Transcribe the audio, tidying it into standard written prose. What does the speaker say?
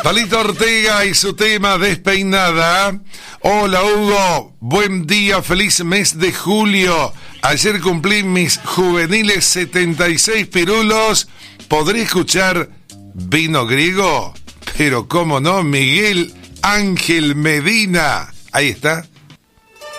Palito Ortega y su tema Despeinada. Hola Hugo, buen día, feliz mes de julio. Ayer cumplí mis juveniles 76 pirulos. ¿Podré escuchar Vino Griego? Pero cómo no, Miguel Ángel Medina. Ahí está.